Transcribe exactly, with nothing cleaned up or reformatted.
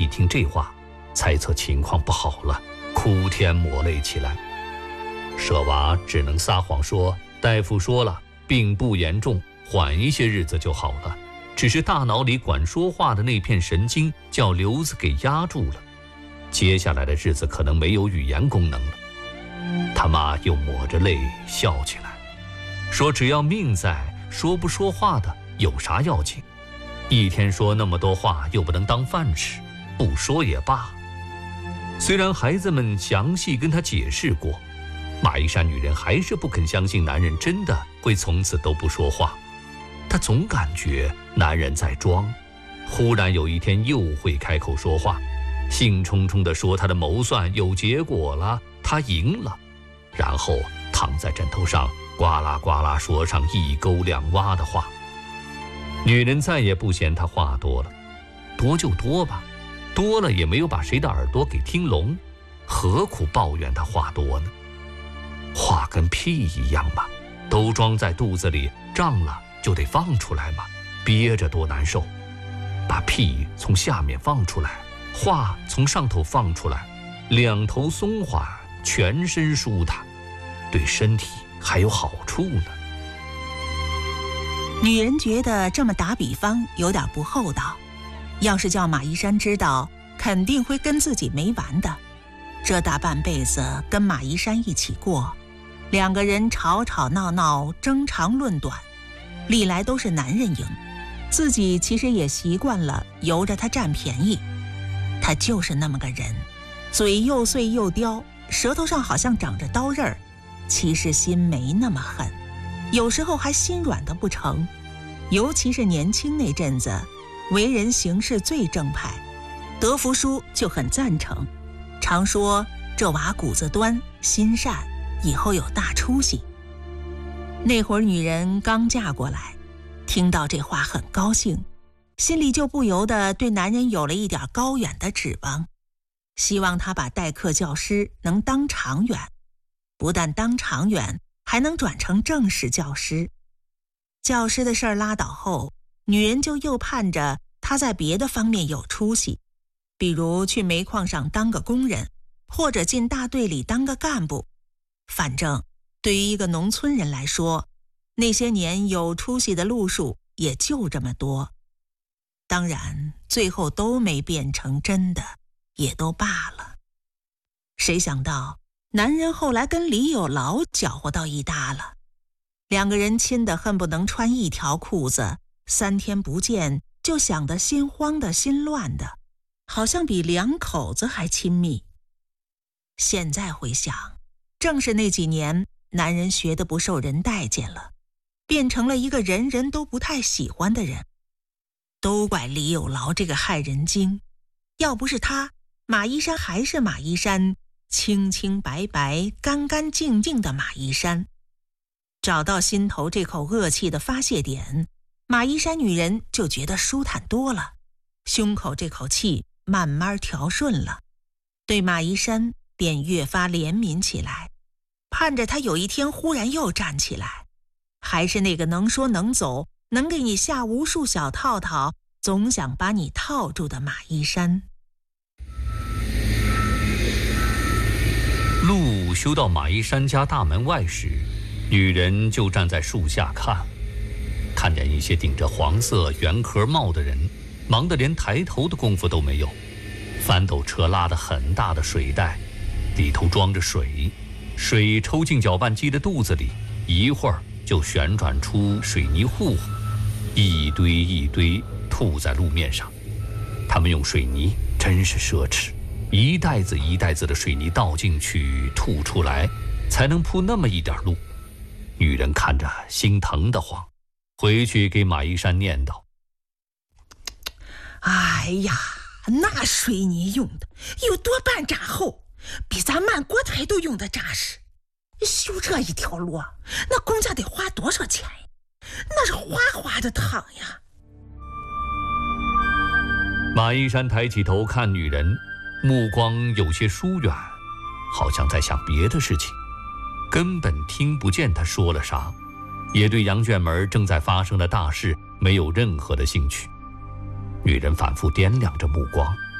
一听这话，猜测情况不好了，哭天抹泪起来。舍娃只能撒谎说大夫说了，病不严重，缓一些日子就好了，只是大脑里管说话的那片神经叫瘤子给压住了，接下来的日子可能没有语言功能了。他妈又抹着泪笑起来，说只要命在，说不说话的有啥要紧，一天说那么多话又不能当饭吃，不说也罢。虽然孩子们详细跟他解释过，马一山女人还是不肯相信男人真的会从此都不说话。她总感觉男人在装，忽然有一天又会开口说话，兴冲冲地说他的谋算有结果了，他赢了，然后躺在枕头上呱啦呱啦说上一沟两洼的话。女人再也不嫌他话多了，多就多吧，多了也没有把谁的耳朵给听聋，何苦抱怨他话多呢？话跟屁一样嘛，都装在肚子里，胀了就得放出来嘛，憋着多难受。把屁从下面放出来，话从上头放出来，两头松缓，全身舒坦，对身体还有好处呢。 女人觉得这么打比方有点不厚道，要是叫马一山知道，肯定会跟自己没完的。这大半辈子跟马一山一起过，两个人吵吵闹闹，争长论短，历来都是男人赢，自己其实也习惯了由着他占便宜。他就是那么个人，嘴又碎又刁，舌头上好像长着刀刃儿，其实心没那么狠，有时候还心软的不成。尤其是年轻那阵子，为人行事最正派，德福叔就很赞成，常说这娃骨子端，心善，以后有大出息。那会儿女人刚嫁过来，听到这话很高兴，心里就不由得对男人有了一点高远的指望，希望他把代课教师能当长远，不但当长远，还能转成正式教师。教师的事儿拉倒后，女人就又盼着他在别的方面有出息，比如去煤矿上当个工人，或者进大队里当个干部。反正对于一个农村人来说，那些年有出息的路数也就这么多。当然最后都没变成真的，也都罢了。谁想到男人后来跟李有劳搅和到一搭了，两个人亲得恨不能穿一条裤子，三天不见就想得心慌的心乱的，好像比两口子还亲密。现在回想，正是那几年男人学得不受人待见了，变成了一个人人都不太喜欢的人。都怪李有劳这个害人精，要不是他，马一山还是马一山，清清白白干干净净的马一山。找到心头这口恶气的发泄点，马一山女人就觉得舒坦多了，胸口这口气慢慢调顺了，对马一山便越发怜悯起来，盼着他有一天忽然又站起来，还是那个能说能走，能给你下无数小套套，总想把你套住的马一山。 路修到马一山家大门外时，女人就站在树下看，看见一些顶着黄色圆壳帽的人，忙得连抬头的功夫都没有。翻斗车拉得很大的水袋，里头装着水，水抽进搅拌机的肚子里，一会儿就旋转出水泥糊糊，一堆一堆吐在路面上。他们用水泥真是奢侈，一袋子一袋子的水泥倒进去吐出来，才能铺那么一点路。女人看着心疼得慌，回去给马一山念叨： 哎呀，那水泥用的有多半扎厚，比咱满国台都用的扎实。修这一条路，那公家得花多少钱呀？那是哗哗的淌呀。 马一山抬起头看女人，目光有些疏远，好像在想别的事情，根本听不见他说了啥，也对杨卷门正在发生的大事没有任何的兴趣。女人反复掂量着目光，